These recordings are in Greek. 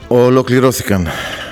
Ολοκληρώθηκαν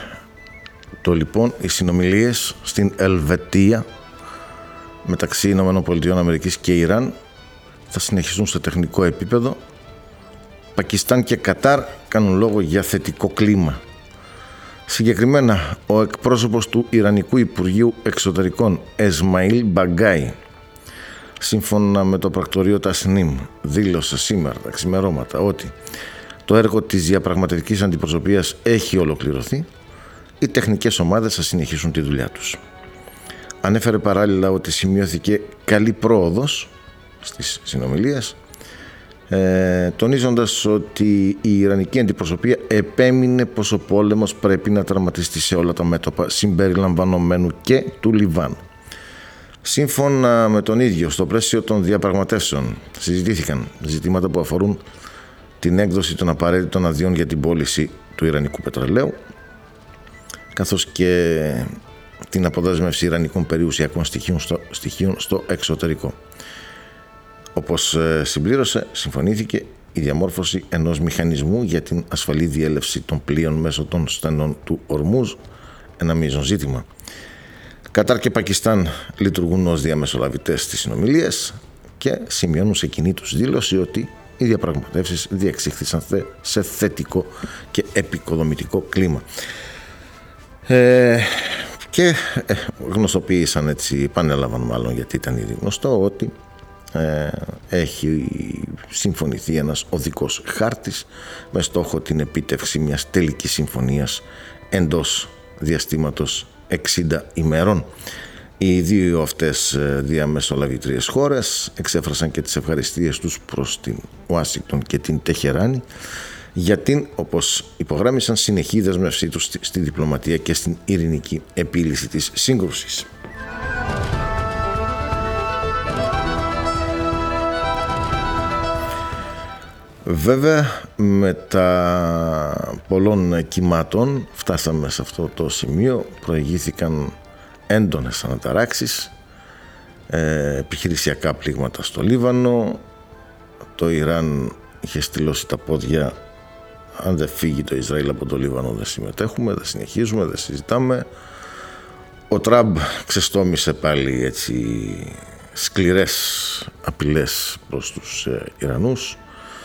οι συνομιλίες στην Ελβετία μεταξύ ΗΠΑ και Ιράν. Θα συνεχιστούν σε τεχνικό επίπεδο. Πακιστάν και Κατάρ κάνουν λόγο για θετικό κλίμα. Συγκεκριμένα, ο εκπρόσωπος του Ιρανικού Υπουργείου Εξωτερικών Εσμαήλ Μπαγκάι, σύμφωνα με το πρακτορείο Τασνίμ, δήλωσε σήμερα τα ξημερώματα ότι το έργο της διαπραγματευτικής αντιπροσωπείας έχει ολοκληρωθεί. Οι τεχνικές ομάδες θα συνεχίσουν τη δουλειά τους. Ανέφερε παράλληλα ότι σημειώθηκε καλή πρόοδος στις συνομιλίες, τονίζοντας ότι η Ιρανική αντιπροσωπεία επέμεινε πως ο πόλεμος πρέπει να τερματιστεί σε όλα τα μέτωπα, συμπεριλαμβανομένου και του Λιβάνου. Σύμφωνα με τον ίδιο, στο πλαίσιο των διαπραγματεύσεων συζητήθηκαν ζητήματα που αφορούν την έκδοση των απαραίτητων αδειών για την πώληση του Ιρανικού πετρελαίου, καθώς και την αποδέσμευση ιρανικών περιουσιακών στοιχείων στο εξωτερικό. Όπως συμπλήρωσε, συμφωνήθηκε η διαμόρφωση ενός μηχανισμού για την ασφαλή διέλευση των πλοίων μέσω των στενών του Ορμούζ, ένα μείζον ζήτημα. Κατάρ και Πακιστάν λειτουργούν ως διαμεσολαβητές στις συνομιλίες και σημειώνουν σε κοινή τους δήλωση ότι οι διαπραγματεύσεις διεξήχθησαν σε θετικό και επικοδομητικό κλίμα. Και γνωστοποίησαν, επανέλαβαν μάλλον, γιατί ήταν ήδη γνωστό, ότι έχει συμφωνηθεί ένας οδικός χάρτης με στόχο την επίτευξη μιας τελικής συμφωνίας εντός διαστήματος 60 ημερών. Οι δύο αυτές διαμεσολαβητρίες χώρες εξέφρασαν και τις ευχαριστίες τους προς την Ουάσιγκτον και την Τεχεράνη για την, όπως υπογράμμισαν, συνεχή δεσμευσή τους στη διπλωματία και στην ειρηνική επίλυση της σύγκρουσης. Βέβαια, με τα πολλών κυμάτων φτάσαμε σε αυτό το σημείο. Προηγήθηκαν έντονες αναταράξεις, επιχειρησιακά πλήγματα στο Λίβανο. Το Ιράν είχε στυλώσει τα πόδια: αν δεν φύγει το Ισραήλ από το Λίβανο δεν συμμετέχουμε, δεν συνεχίζουμε, δεν συζητάμε. Ο Τραμπ ξεστόμησε πάλι σκληρές απειλές προς τους Ιρανούς,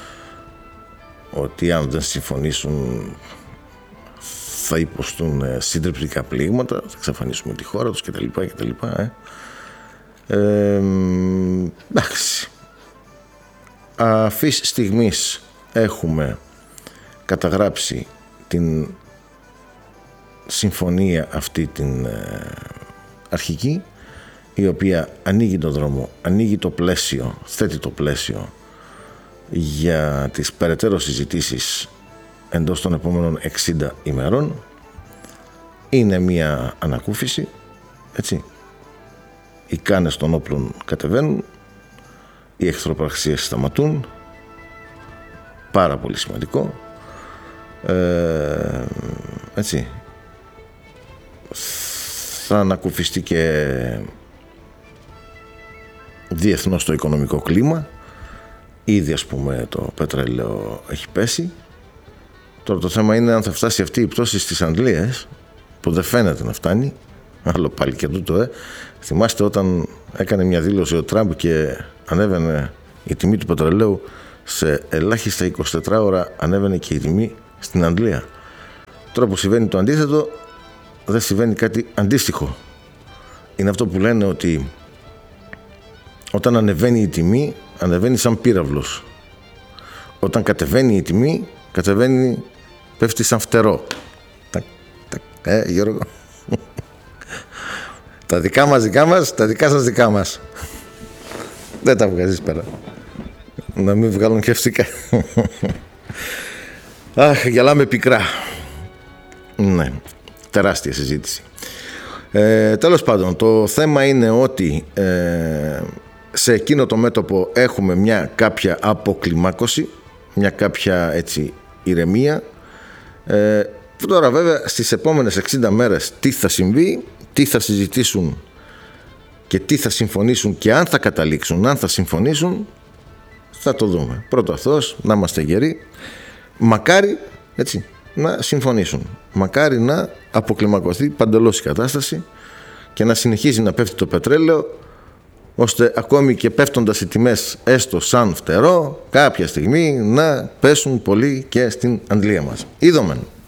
ότι αν δεν συμφωνήσουν θα υποστούν συντριπτικά πλήγματα, θα εξαφανίσουμε τη χώρα τους κτλ. Εντάξει. Αυτής στιγμής έχουμε καταγράψει την συμφωνία αυτή την αρχική, η οποία ανοίγει τον δρόμο, ανοίγει το πλαίσιο, θέτει το πλαίσιο για τις περαιτέρω συζητήσεις εντός των επόμενων 60 ημερών. Είναι μια ανακούφιση, οι κάνες των όπλων κατεβαίνουν, οι εχθροπραξίες σταματούν, πάρα πολύ σημαντικό. Θα ανακουφιστεί και διεθνώς το οικονομικό κλίμα. Ήδη το πετρέλαιο έχει πέσει. Τώρα το θέμα είναι αν θα φτάσει αυτή η πτώση στις Αγγλίες, που δεν φαίνεται να φτάνει. Άλλο πάλι και τούτο. Θυμάστε όταν έκανε μια δήλωση ο Τραμπ και ανέβαινε η τιμή του πετρελαίου, σε ελάχιστα 24 ώρα ανέβαινε και η τιμή στην Αγγλία. Τώρα που συμβαίνει το αντίθετο, δεν συμβαίνει κάτι αντίστοιχο. Είναι αυτό που λένε, ότι όταν ανεβαίνει η τιμή, ανεβαίνει σαν πύραυλος. Όταν κατεβαίνει η τιμή, πέφτει σαν φτερό. Γιώργο. Τα δικά μας, τα δικά σας δικά μας. Δεν τα βγάζεις πέρα. Να μην βγάλουν και φυσικά. Αχ, γελάμε πικρά. Ναι, τεράστια συζήτηση. Τέλος πάντων, το θέμα είναι ότι σε εκείνο το μέτωπο έχουμε μια κάποια αποκλιμάκωση, μια κάποια ηρεμία. Τώρα βέβαια στις επόμενες 60 μέρες τι θα συμβεί, τι θα συζητήσουν και τι θα συμφωνήσουν και αν θα καταλήξουν, αν θα συμφωνήσουν, θα το δούμε. Πρώτο αυτός, να είμαστε γεροί. Μακάρι, να συμφωνήσουν. Μακάρι να αποκλιμακωθεί παντελώς η κατάσταση και να συνεχίζει να πέφτει το πετρέλαιο, ώστε ακόμη και πέφτοντας οι τιμές έστω σαν φτερό, κάποια στιγμή να πέσουν πολύ και στην αντλία μας. Είδομεν.